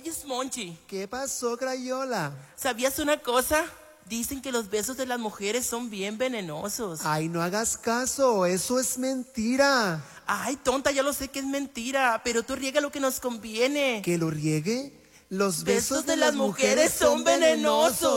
Oye, Smonchi, ¿Qué pasó, Crayola? ¿sabías una cosa? Dicen que los besos de las mujeres son bien venenosos. Ay, no hagas caso, eso es mentira. Ay, tonta, ya lo sé que es mentira, pero tú riega lo que nos conviene. ¿Que lo riegue? Los Besos de las mujeres son venenosos.